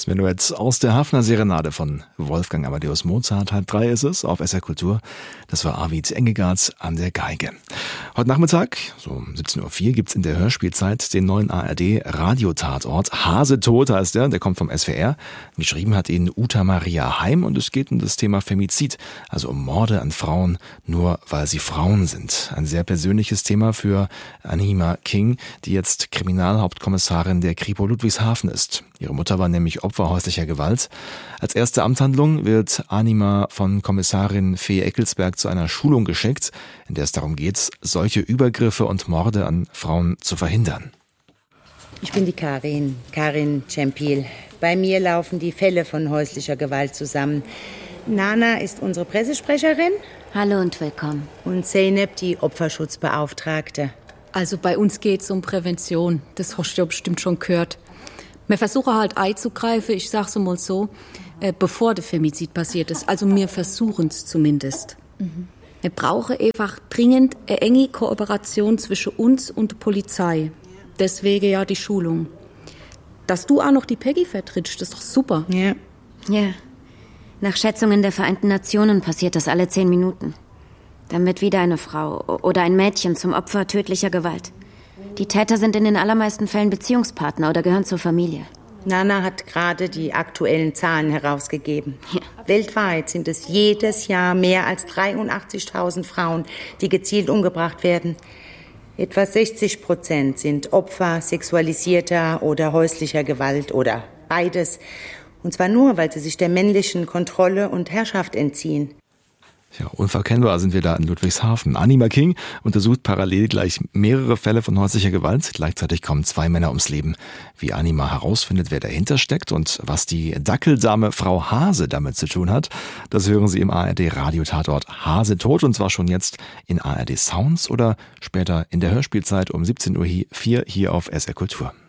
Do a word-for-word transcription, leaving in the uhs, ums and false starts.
Das Menuett aus der Hafner Serenade von Wolfgang Amadeus Mozart. Halb drei ist es auf S R Kultur. Das war Arvid Engelgardt an der Geige. Heute Nachmittag, so um siebzehn Uhr vier, gibt's in der Hörspielzeit den neuen A R D-Radiotatort. Hasetot heißt der, der kommt vom S W R. Geschrieben hat ihn Uta Maria Heim und es geht um das Thema Femizid, also um Morde an Frauen, nur weil sie Frauen sind. Ein sehr persönliches Thema für Anima King, die jetzt Kriminalhauptkommissarin der Kripo Ludwigshafen ist. Ihre Mutter war nämlich Opfer häuslicher Gewalt. Als erste Amtshandlung wird Anima von Kommissarin Fee Eckelsberg zu einer Schulung geschickt, in der es darum geht, solche Übergriffe und Morde an Frauen zu verhindern. Ich bin die Karin, Karin Cempil. Bei mir laufen die Fälle von häuslicher Gewalt zusammen. Nana ist unsere Pressesprecherin. Hallo und willkommen. Und Zeynep, die Opferschutzbeauftragte. Also bei uns geht's um Prävention. Das hast du ja bestimmt schon gehört. Wir versuchen halt einzugreifen, ich sag's mal so, äh, bevor der Femizid passiert ist. Also wir versuchen es zumindest. Mhm. Wir brauchen einfach dringend eine enge Kooperation zwischen uns und der Polizei. Deswegen ja die Schulung. Dass du auch noch die Peggy vertrittst, das ist doch super. Ja. Ja. Nach Schätzungen der Vereinten Nationen passiert das alle zehn Minuten. Dann wird wieder eine Frau oder ein Mädchen zum Opfer tödlicher Gewalt. Die Täter sind in den allermeisten Fällen Beziehungspartner oder gehören zur Familie. Nana hat gerade die aktuellen Zahlen herausgegeben. Ja. Weltweit sind es jedes Jahr mehr als dreiundachtzigtausend Frauen, die gezielt umgebracht werden. Etwa sechzig Prozent sind Opfer sexualisierter oder häuslicher Gewalt oder beides. Und zwar nur, weil sie sich der männlichen Kontrolle und Herrschaft entziehen. Ja, unverkennbar sind wir da in Ludwigshafen. Anima King untersucht parallel gleich mehrere Fälle von häuslicher Gewalt. Gleichzeitig kommen zwei Männer ums Leben. Wie Anima herausfindet, wer dahinter steckt und was die Dackeldame Frau Hase damit zu tun hat, das hören Sie im A R D-Radiotatort Hasetot, und zwar schon jetzt in A R D Sounds oder später in der Hörspielzeit um siebzehn Uhr vier hier auf S R Kultur.